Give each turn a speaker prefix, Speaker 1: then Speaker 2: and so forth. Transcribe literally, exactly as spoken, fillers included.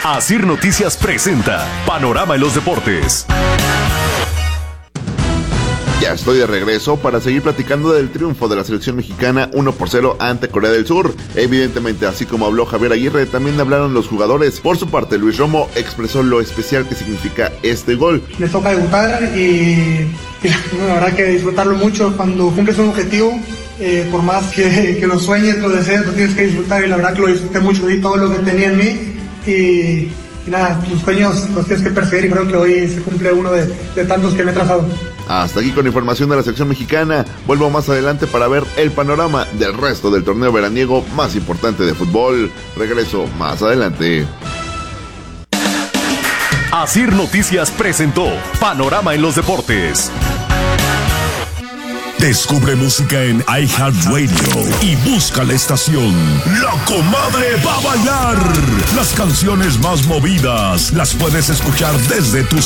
Speaker 1: Asir Noticias presenta Panorama en los Deportes.
Speaker 2: Ya estoy de regreso para seguir platicando del triunfo de la selección mexicana uno por cero ante Corea del Sur. Evidentemente, así como habló Javier Aguirre, también hablaron los jugadores. Por su parte, Luis Romo expresó lo especial que significa este gol.
Speaker 3: Les toca debutar y, y la verdad que disfrutarlo mucho. Cuando cumples un objetivo, eh, por más que, que lo sueñes, lo desees, lo tienes que disfrutar, y la verdad que lo disfruté mucho, di todo lo que tenía en mí y, y nada, tus sueños los tienes que perseguir y creo que hoy se cumple uno de, de tantos que me he trazado.
Speaker 2: Hasta aquí con información de la sección mexicana. Vuelvo más adelante para ver el panorama del resto del torneo veraniego más importante de fútbol. Regreso más adelante.
Speaker 1: Asir Noticias presentó Panorama en los Deportes.
Speaker 4: Descubre música en iHeartRadio y busca la estación La Comadre va a bailar. Las canciones más movidas las puedes escuchar desde tu